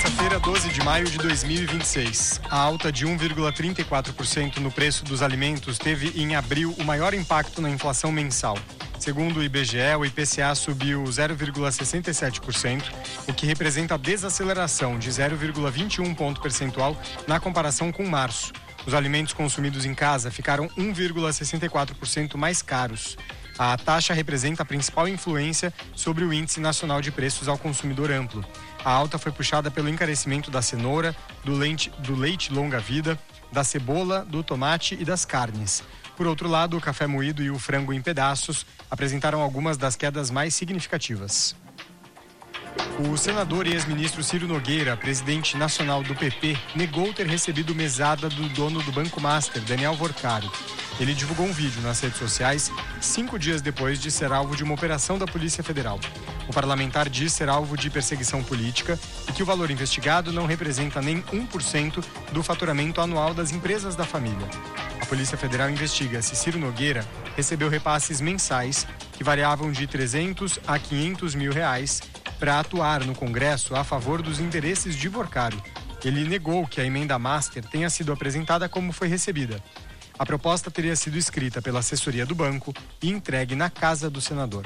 Terça-feira, 12 de maio de 2026. A alta de 1,34% no preço dos alimentos teve em abril o maior impacto na inflação mensal. Segundo o IBGE, o IPCA subiu 0,67%, o que representa a desaceleração de 0,21 ponto percentual na comparação com março. Os alimentos consumidos em casa ficaram 1,64% mais caros. A taxa representa a principal influência sobre o Índice Nacional de Preços ao Consumidor Amplo. A alta foi puxada pelo encarecimento da cenoura, do leite longa-vida, da cebola, do tomate e das carnes. Por outro lado, o café moído e o frango em pedaços apresentaram algumas das quedas mais significativas. O senador e ex-ministro Ciro Nogueira, presidente nacional do PP, negou ter recebido mesada do dono do Banco Master, Daniel Vorcari. Ele divulgou um vídeo nas redes sociais 5 dias depois de ser alvo de uma operação da Polícia Federal. O parlamentar diz ser alvo de perseguição política e que o valor investigado não representa nem 1% do faturamento anual das empresas da família. A Polícia Federal investiga se Ciro Nogueira recebeu repasses mensais que variavam de 300 a 500 mil reais para atuar no Congresso a favor dos interesses de Vorcari. Ele negou que a emenda Master tenha sido apresentada como foi recebida. A proposta teria sido escrita pela assessoria do banco e entregue na casa do senador.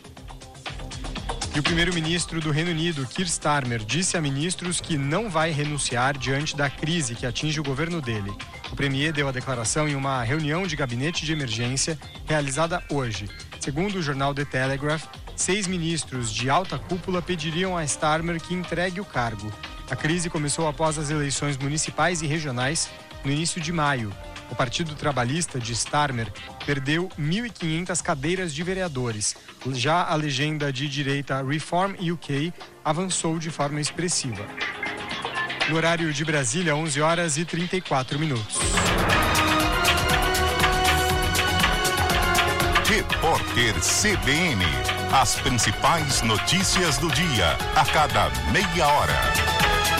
E o primeiro-ministro do Reino Unido, Keir Starmer, disse a ministros que não vai renunciar diante da crise que atinge o governo dele. O premier deu a declaração em uma reunião de gabinete de emergência realizada hoje. Segundo o jornal The Telegraph, 6 ministros de alta cúpula pediriam a Starmer que entregue o cargo. A crise começou após as eleições municipais e regionais no início de maio. O Partido Trabalhista de Starmer perdeu 1.500 cadeiras de vereadores. Já a legenda de direita Reform UK avançou de forma expressiva. No horário de Brasília, 11 horas e 34 minutos. Repórter CBN. As principais notícias do dia, a cada meia hora.